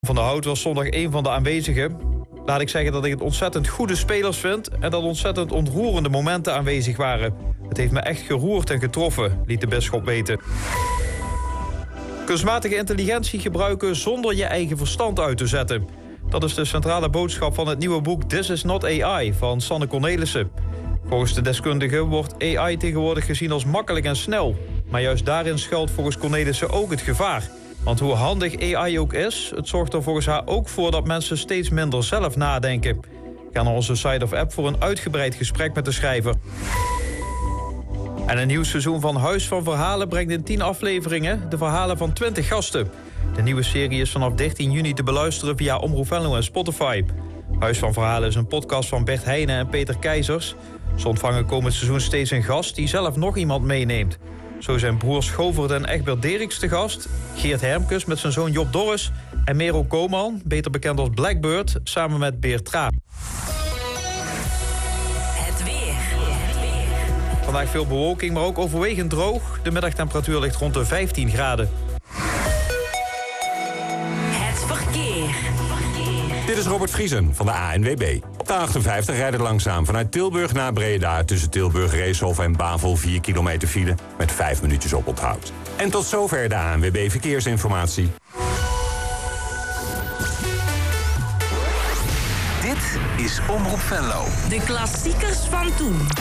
Van der Hout was zondag een van de aanwezigen. Laat ik zeggen dat ik het ontzettend goede spelers vind en dat ontzettend ontroerende momenten aanwezig waren. Het heeft me echt geroerd en getroffen, liet de bisschop weten. Kunstmatige intelligentie gebruiken zonder je eigen verstand uit te zetten. Dat is de centrale boodschap van het nieuwe boek This is not AI van Sanne Cornelissen. Volgens de deskundige wordt AI tegenwoordig gezien als makkelijk en snel. Maar juist daarin schuilt volgens Cornelissen ook het gevaar. Want hoe handig AI ook is, het zorgt er volgens haar ook voor dat mensen steeds minder zelf nadenken. Ga naar onze site of app voor een uitgebreid gesprek met de schrijver. En een nieuw seizoen van Huis van Verhalen brengt in 10 afleveringen de verhalen van 20 gasten. De nieuwe serie is vanaf 13 juni te beluisteren via Omroep Venlo en Spotify. Huis van Verhalen is een podcast van Bert Heijnen en Peter Keizers. Ze ontvangen komend seizoen steeds een gast die zelf nog iemand meeneemt. Zo zijn broers Govert en Egbert Deriks te gast, Geert Hermkes met zijn zoon Job Dorris en Merel Koman, beter bekend als Blackbird, samen met Beertra. Het weer. Vandaag veel bewolking, maar ook overwegend droog. De middagtemperatuur ligt rond de 15 graden. Het verkeer. Dit is Robert Vriesen van de ANWB. Op de A58 rijden langzaam vanuit Tilburg naar Breda... tussen Tilburg, Reeshof en Bavel 4 kilometer file... met 5 minuutjes oponthoud. En tot zover de ANWB Verkeersinformatie. Dit is Omroep Venlo. De klassiekers van toen.